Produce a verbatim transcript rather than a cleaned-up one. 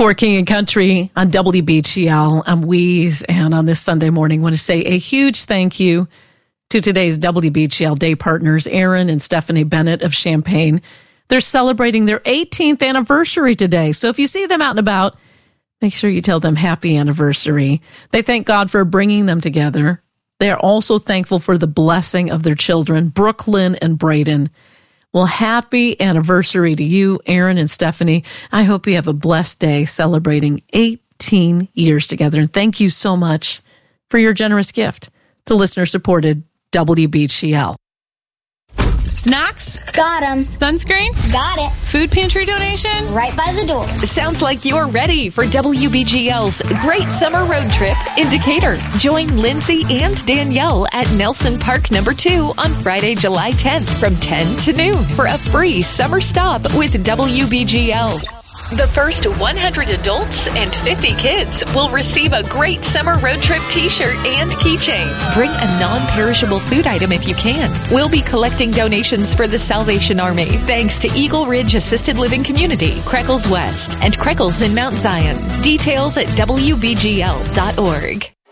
For King and Country on W B G L, I'm Weeze, and on this Sunday morning, I want to say a huge thank you to today's W B G L day partners, Aaron and Stephanie Bennett of Champaign. They're celebrating their eighteenth anniversary today, so if you see them out and about, make sure you tell them happy anniversary. They thank God for bringing them together. They are also thankful for the blessing of their children, Brooklyn and Braden. Well, happy anniversary to you, Aaron and Stephanie. I hope you have a blessed day celebrating eighteen years together. And thank you so much for your generous gift to listener-supported W B G L. Snacks? Got 'em. Sunscreen? Got it. Food pantry donation? Right by the door. Sounds like you're ready for W B G L's Great Summer Road Trip in Decatur. Join Lindsay and Danielle at Nelson Park Number two on Friday, July tenth from ten to noon for a free summer stop with W B G L. The first one hundred adults and fifty kids will receive a Great Summer Road Trip t-shirt and keychain. Bring a non-perishable food item if you can. We'll be collecting donations for the Salvation Army thanks to Eagle Ridge Assisted Living Community, Creckles West, and Creckles in Mount Zion. Details at W B G L dot org.